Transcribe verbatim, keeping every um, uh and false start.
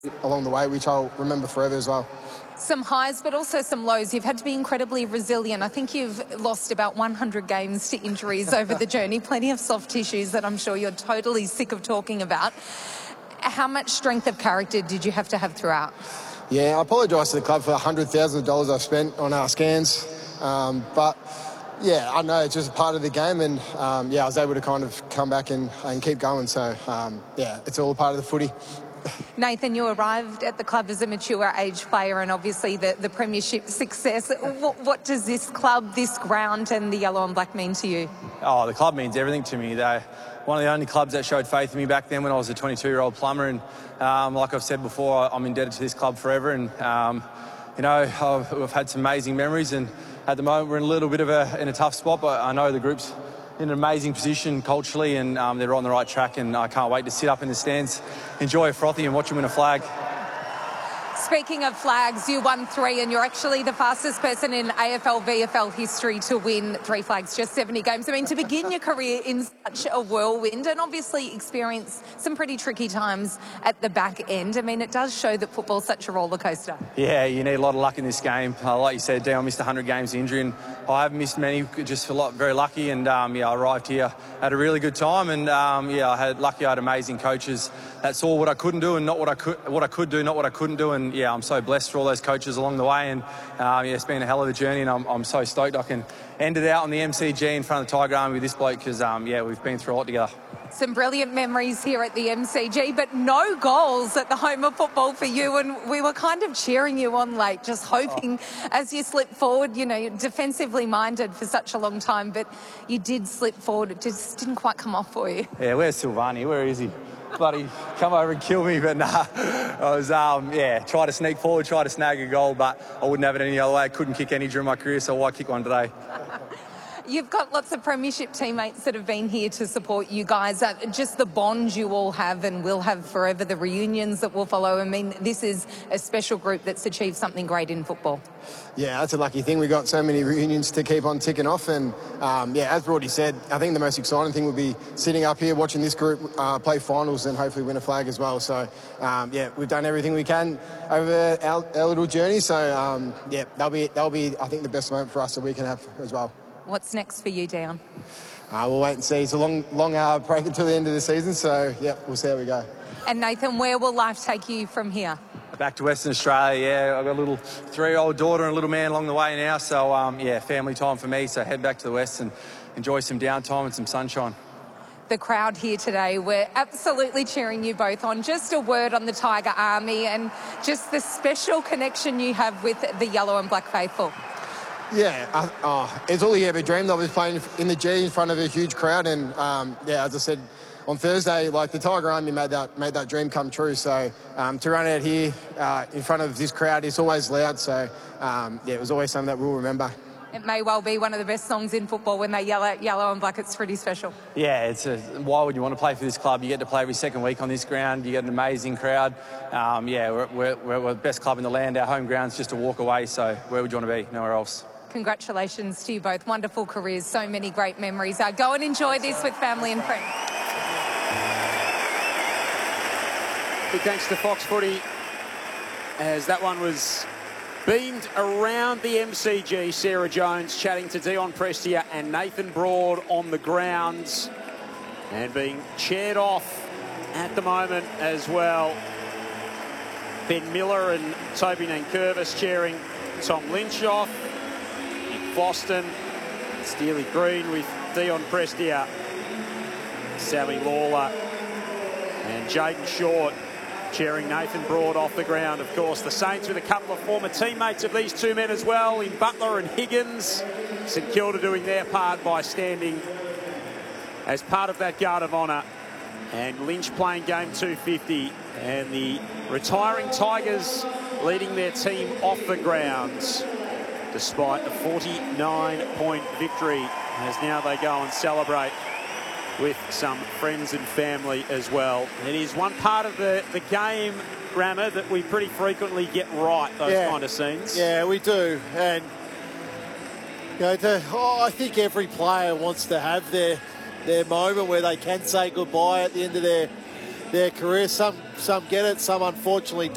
along the way, which I'll remember forever as well. Some highs, but also some lows. You've had to be incredibly resilient. I think you've lost about one hundred games to injuries over the journey. Plenty of soft tissues that I'm sure you're totally sick of talking about. How much strength of character did you have to have throughout? Yeah, I apologise to the club for the one hundred thousand dollars I've spent on our scans. Um, but, yeah, I know it's just part of the game. And, um, yeah, I was able to kind of come back and, and keep going. So, um, yeah, it's all a part of the footy. Nathan, you arrived at the club as a mature age player and obviously the, the premiership success. What, what does this club, this ground and the yellow and black mean to you? Oh, the club means everything to me. They're one of the only clubs that showed faith in me back then when I was a twenty-two-year-old plumber. And um, like I've said before, I'm indebted to this club forever. And, um, you know, I've, we've had some amazing memories. And at the moment, we're in a little bit of a, in a tough spot, but I know the group's in an amazing position culturally, and um, they're on the right track, and I can't wait to sit up in the stands, enjoy a frothy and watch them win a flag. Speaking of flags, you won three and you're actually the fastest person in A F L V F L history to win three flags, just seventy games. I mean, to begin your career in such a whirlwind and obviously experience some pretty tricky times at the back end. I mean, it does show that football's such a roller coaster. Yeah, you need a lot of luck in this game. Uh, like you said, Dion missed one hundred games of injury, and I have missed many, just a lot, very lucky. And um, yeah, I arrived here at a really good time, and um, yeah, I had lucky. I had amazing coaches that saw what I couldn't do and not what I could, what I could do, not what I couldn't do. And yeah, I'm so blessed for all those coaches along the way. And um, yeah, it's been a hell of a journey, and I'm, I'm so stoked I can end it out on the M C G in front of the Tiger Army with this bloke, because um, yeah, we've been through a lot together. Some brilliant memories here at the M C G, but no goals at the home of football for you. And we were kind of cheering you on late, just hoping oh. as you slipped forward, you know, you're defensively minded for such a long time, but you did slip forward. It just didn't quite come off for you. Yeah, where's Silvani? Where is he? Bloody come over and kill me, but nah, I was, um, yeah, try to sneak forward, try to snag a goal, but I wouldn't have it any other way. I couldn't kick any during my career, so why kick one today? You've got lots of premiership teammates that have been here to support you guys. Uh, just the bond you all have and will have forever, the reunions that will follow. I mean, this is a special group that's achieved something great in football. Yeah, that's a lucky thing. We've got so many reunions to keep on ticking off. And, um, yeah, as Brody said, I think the most exciting thing would be sitting up here watching this group uh, play finals and hopefully win a flag as well. So, um, yeah, we've done everything we can over our, our little journey. So, um, yeah, that'll be, that'll be, I think, the best moment for us that we can have as well. What's next for you, Dion? Uh, we'll wait and see. It's a long, long uh, break until the end of the season. So, yeah, we'll see how we go. And, Nathan, where will life take you from here? Back to Western Australia, yeah. I've got a little three-year-old daughter and a little man along the way now. So, um, yeah, family time for me. So head back to the West and enjoy some downtime and some sunshine. The crowd here today, we're absolutely cheering you both on. Just a word on the Tiger Army and just the special connection you have with the yellow and black faithful. Yeah, uh, oh, it's all he ever dreamed of, is playing in the G in front of a huge crowd. And, um, yeah, as I said, on Thursday, like, the Tiger Army made that made that dream come true. So um, to run out here uh, in front of this crowd, it's always loud. So, um, yeah, it was always something that we'll remember. It may well be one of the best songs in football when they yell out yellow and black. It's pretty special. Yeah, it's a, why would you want to play for this club? You get to play every second week on this ground. You get an amazing crowd. Um, yeah, we're, we're, we're the best club in the land. Our home ground's just a walk away. So where would you want to be? Nowhere else. Congratulations to you both. Wonderful careers, so many great memories. Uh, go and enjoy this with family and friends. Big thanks to Fox Footy, as that one was beamed around the M C G. Sarah Jones chatting to Dion Prestia and Nathan Broad on the grounds, and being chaired off at the moment as well. Ben Miller and Toby Nankervis chairing Tom Lynch off. Nick Boston, Steely Green with Dion Prestia, Sally Lawler and Jaden Short chairing Nathan Broad off the ground. Of course, the Saints with a couple of former teammates of these two men as well, in Butler and Higgins. St Kilda doing their part by standing as part of that guard of honour. And Lynch playing game two fifty. And the retiring Tigers leading their team off the grounds, despite a forty-nine point victory, as now they go and celebrate with some friends and family as well. It is one part of the, the game, Rammer, that we pretty frequently get right, those yeah. kind of scenes. Yeah, we do. And, you know, to, oh, I think every player wants to have their their moment where they can say goodbye at the end of their, their career. Some, some get it, some unfortunately don't.